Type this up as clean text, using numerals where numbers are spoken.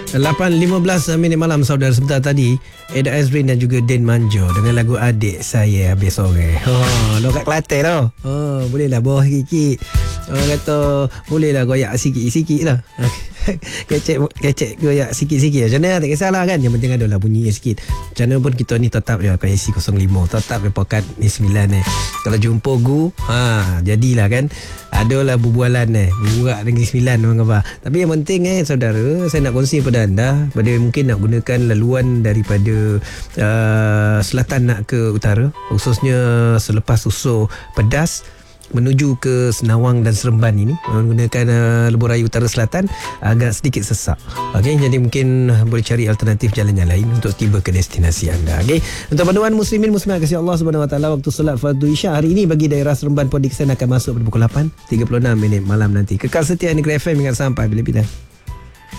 8.15 minit malam, saudara. Sebentar tadi Eda Azrin dan juga Dan Manjo dengan lagu Adik Saya Habis Sore. Lo kat Kelantan tau. Bolehlah bawah sikit. Orang kata bolehlah goyak sikit-sikit lah. Kecek goyak sikit-sikit macam mana, tak kisahlah kan. Yang penting adalah bunyinya sikit. Macam mana pun kita ni tetap je KSC 05, tetap je pokat ni 9 ni. Kalau jumpa Gu, jadilah kan. Adalah berbualan buat dengan 9 orang kata. Tapi yang penting saudara, saya nak kongsi kepada anda, pada mungkin nak gunakan laluan daripada selatan nak ke utara, khususnya selepas Usul Pedas menuju ke Senawang dan Seremban ini, menggunakan lebuh raya utara selatan agak sedikit sesak. Okey, jadi mungkin boleh cari alternatif jalan yang lain untuk tiba ke destinasi anda. Okey, untuk panduan muslimin muslimat kasih Allah Subhanahu Wa Taala, waktu solat fardu Isya hari ini bagi daerah Seremban Port Dickson akan masuk pada pukul 8.36 malam nanti. Kekal setia Negeri FM hingga sampai bila-bila.